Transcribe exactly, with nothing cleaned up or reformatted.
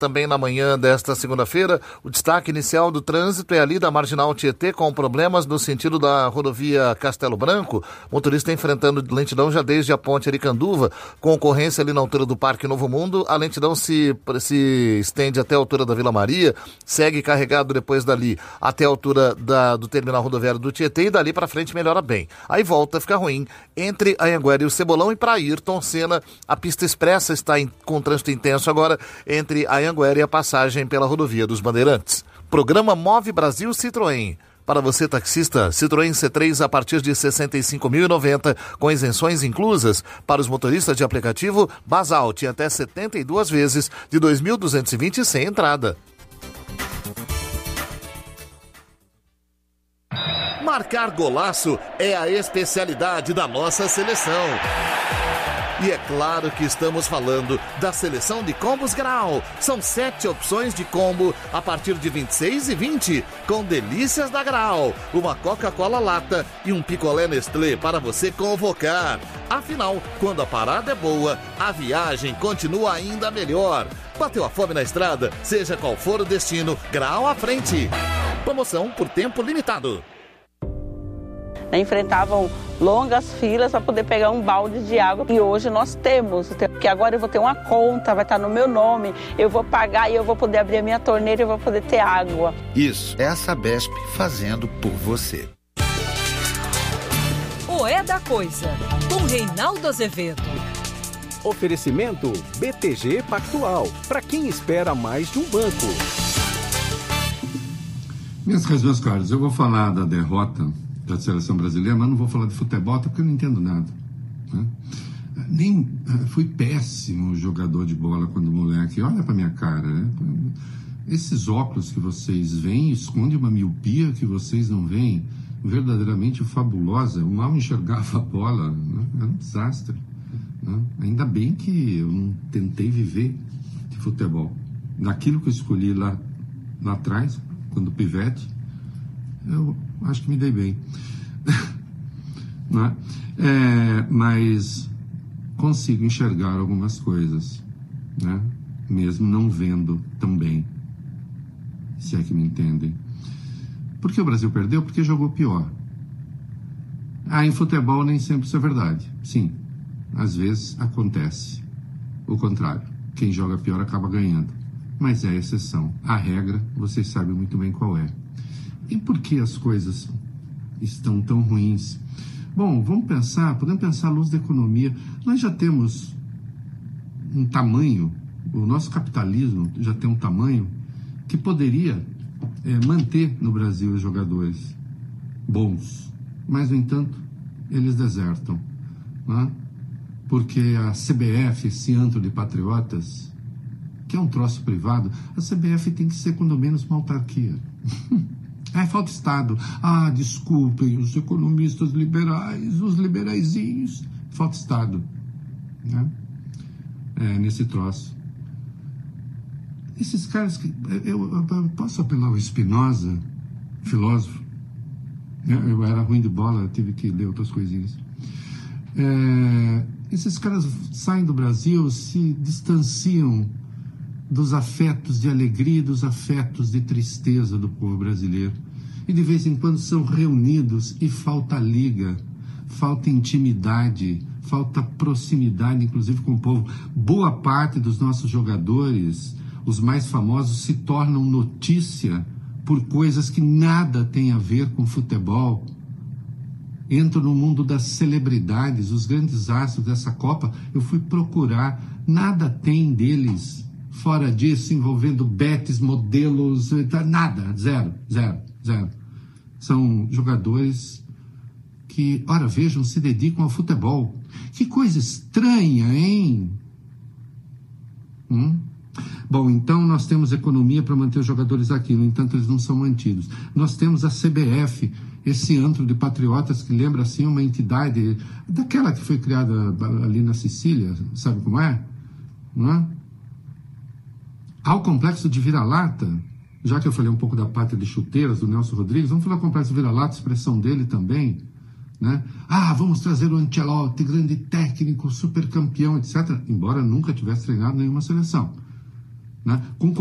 também na manhã desta segunda-feira. O destaque inicial do trânsito é ali da Marginal Tietê, com problemas no sentido da rodovia Castelo Branco. Motorista enfrentando lentidão já desde a ponte Aricanduva, com ocorrência ali na altura do Parque Novo Mundo. A lentidão se, se estende até a altura da Vila Maria, segue carregado depois dali até a altura da, do terminal rodoviário do Tietê, e dali para frente melhora bem. Aí volta a ficar ruim entre Anhanguera e o Cebolão, e para Ayrton Senna a pista expressa está em, com trânsito intenso agora entre Anhanguera e a passagem pela rodovia dos Bandeirantes. Programa Move Brasil Citroën. Para você, taxista, Citroën C três a partir de sessenta e cinco mil e noventa, com isenções inclusas. Para os motoristas de aplicativo, Basalt, até setenta e duas vezes, de dois mil duzentos e vinte sem entrada. Marcar golaço é a especialidade da nossa seleção. E é claro que estamos falando da seleção de combos Grau. São sete opções de combo a partir de vinte e seis e vinte, com delícias da Grau. Uma Coca-Cola lata e um picolé Nestlé para você convocar. Afinal, quando a parada é boa, a viagem continua ainda melhor. Bateu a fome na estrada, seja qual for o destino, Grau à frente. Promoção por tempo limitado. Enfrentavam longas filas para poder pegar um balde de água, e hoje nós temos, porque agora eu vou ter uma conta, vai estar no meu nome, eu vou pagar e eu vou poder abrir a minha torneira e eu vou poder ter água. Isso é a Sabesp fazendo por você. O É da Coisa, com Reinaldo Azevedo. Oferecimento B T G Pactual, para quem espera mais de um banco. Minhas caras, meus caros, eu vou falar da derrota da seleção brasileira, mas não vou falar de futebol, porque eu não entendo nada, né? Nem fui péssimo jogador de bola quando moleque. Olha pra minha cara, né? Esses óculos que vocês veem escondem uma miopia que vocês não veem, verdadeiramente fabulosa. Eu mal enxergava a bola, né? Era um desastre, né? Ainda bem que eu não tentei viver de futebol. Naquilo que eu escolhi lá, lá atrás, quando pivete, eu acho que me dei bem. Não é? É, mas consigo enxergar algumas coisas, né? Mesmo não vendo tão bem, se é que me entendem. Por que o Brasil perdeu? Porque jogou pior. Ah, em futebol nem sempre isso é verdade. Sim, às vezes acontece o contrário. Quem joga pior acaba ganhando. Mas é a exceção. A regra, vocês sabem muito bem qual é. E por que as coisas estão tão ruins? Bom, vamos pensar, podemos pensar à luz da economia. Nós já temos um tamanho, o nosso capitalismo já tem um tamanho que poderia é, manter no Brasil os jogadores bons. Mas, no entanto, eles desertam, né? Porque a C B F, esse antro de patriotas, que é um troço privado, a C B F tem que ser, quando menos, uma autarquia. É, falta Estado. Ah, desculpem, os economistas liberais, os liberaizinhos. Falta Estado, né? É, nesse troço. Esses caras que... Eu, eu, eu posso apelar ao Spinoza, filósofo. Eu era ruim de bola, eu tive que ler outras coisinhas. É, esses caras saem do Brasil, se distanciam dos afetos de alegria e dos afetos de tristeza do povo brasileiro. E de vez em quando são reunidos e falta liga, falta intimidade, falta proximidade, inclusive com o povo. Boa parte dos nossos jogadores, os mais famosos, se tornam notícia por coisas que nada têm a ver com futebol. Entram no mundo das celebridades, os grandes astros dessa Copa. Eu fui procurar, nada tem deles fora disso, envolvendo betes, modelos, nada, zero, zero, zero. São jogadores que, ora, vejam, se dedicam ao futebol. Que coisa estranha, hein? Hum? Bom, então nós temos economia para manter os jogadores aqui, no entanto eles não são mantidos. Nós temos a C B F, esse antro de patriotas que lembra assim uma entidade, daquela que foi criada ali na Sicília, sabe como é? Não é? Há o complexo de vira-lata, já que eu falei um pouco da pátria de chuteiras, do Nelson Rodrigues, vamos falar do complexo de vira-lata, expressão dele também, né? Ah, vamos trazer o Ancelotti, grande técnico, super campeão, etcétera, embora nunca tivesse treinado nenhuma seleção. né? Com